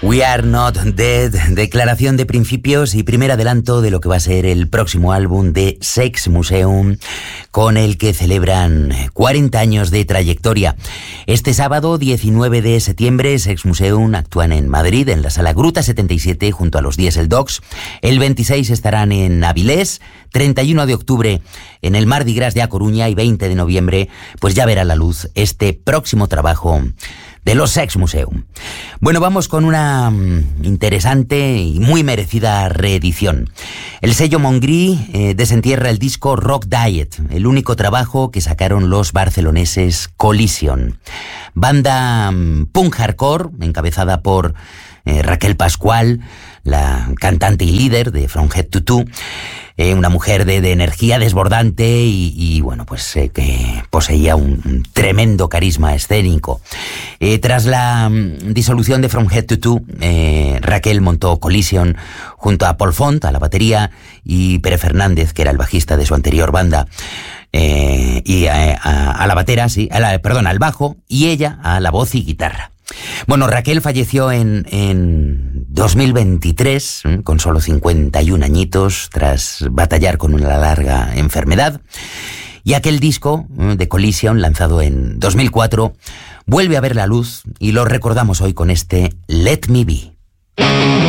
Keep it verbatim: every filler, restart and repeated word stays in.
We Are Not Dead, declaración de principios y primer adelanto de lo que va a ser el próximo álbum de Sex Museum, con el que celebran cuarenta años de trayectoria. Este sábado, diecinueve de septiembre, Sex Museum actúan en Madrid, en la Sala Gruta setenta y siete, junto a los Diesel Dogs. El veintiséis estarán en Avilés, treinta y uno de octubre en el Mardi Gras de A Coruña y veinte de noviembre, pues ya verá la luz este próximo trabajo de los Sex Museum. Bueno, vamos con una interesante y muy merecida reedición. El sello Mongri eh, desentierra el disco Rock Diet, el único trabajo que sacaron los barceloneses Collision. Banda um, punk hardcore, encabezada por eh, Raquel Pascual, la cantante y líder de From Head to Toe, eh, una mujer de, de energía desbordante y, y bueno, pues eh, que poseía un, un tremendo carisma escénico. Eh, tras la um, disolución de From Head to Toe, eh, Raquel montó Collision junto a Paul Font a la batería y Pere Fernández, que era el bajista de su anterior banda, eh, y a, a, a la batera, sí, a la, perdón, al bajo, y ella a la voz y guitarra. Bueno, Raquel falleció en, en dos mil veintitrés, ¿eh? con solo cincuenta y un añitos, tras batallar con una larga enfermedad. Y aquel disco ¿eh? de Collision, lanzado en dos mil cuatro, vuelve a ver la luz y lo recordamos hoy con este Let Me Be.